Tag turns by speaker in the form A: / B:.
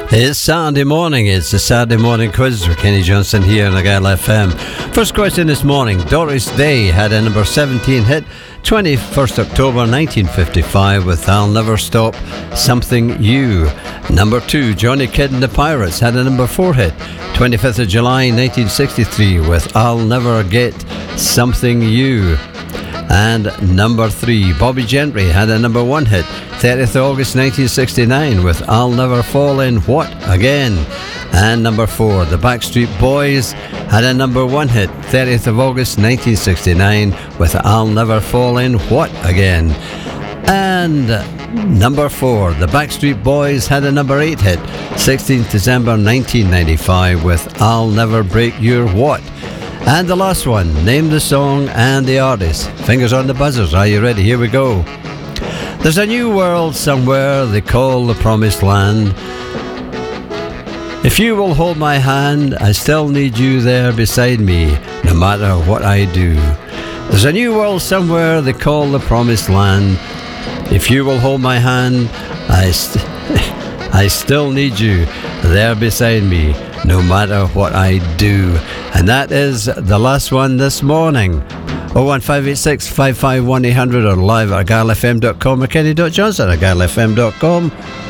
A: It's Saturday morning. It's the Saturday morning quiz with Kenny Johnson here on Argyll FM. First question this morning. Doris Day had a number 17 hit 21st October 1955 with I'll Never Stop Something You. Number 2, Johnny Kidd and the Pirates had a number 4 hit 25th of July 1963 with I'll Never Get Something You. And number 3, Bobby Gentry had a number 1 hit 30th of August 1969 with I'll Never Fall in What Again. And number 4, the Backstreet Boys had a number 1 hit 30th of August 1969 with I'll Never Fall in What Again. And number 4, the Backstreet Boys had a number 8 hit 16th December 1995 with I'll Never Break Your What. And the last one, name the song and the artist. Fingers on the buzzers, are you ready? Here we go. There's a new world somewhere they call the Promised Land. If you will hold my hand, I still need you there beside me, no matter what I do. There's a new world somewhere they call the Promised Land. If you will hold my hand, I still need you there beside me, no matter what I do. And that is the last one this morning. 01586 551 800 or live at argyllfm.com or kenny.johnson at argyllfm.com.